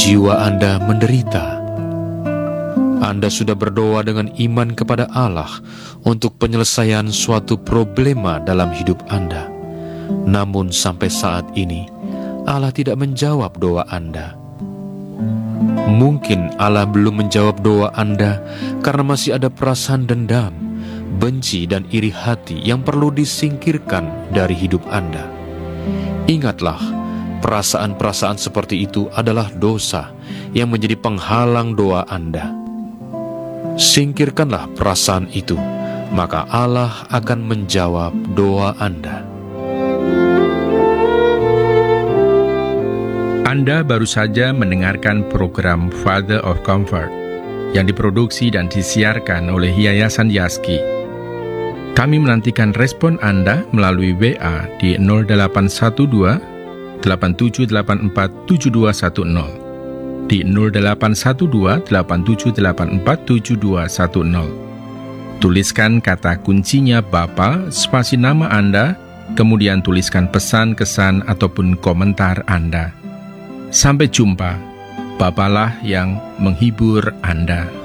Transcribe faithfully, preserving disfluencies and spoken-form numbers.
jiwa Anda menderita. Anda sudah berdoa dengan iman kepada Allah untuk penyelesaian suatu problema dalam hidup Anda. Namun sampai saat ini, Allah tidak menjawab doa Anda. Mungkin Allah belum menjawab doa Anda karena masih ada perasaan dendam, benci dan iri hati yang perlu disingkirkan dari hidup Anda. Ingatlah, perasaan-perasaan seperti itu adalah dosa yang menjadi penghalang doa Anda. Singkirkanlah perasaan itu, maka Allah akan menjawab doa Anda. Anda baru saja mendengarkan program Father of Comfort yang diproduksi dan disiarkan oleh Yayasan Yaski. Kami menantikan respon Anda melalui W A di nol delapan satu dua delapan tujuh delapan empat tujuh dua satu nol, di nol delapan satu dua delapan tujuh delapan empat tujuh dua satu nol. Tuliskan kata kuncinya Bapa, spasi nama Anda, kemudian tuliskan pesan, kesan, ataupun komentar Anda. Sampai jumpa, Bapalah yang menghibur Anda.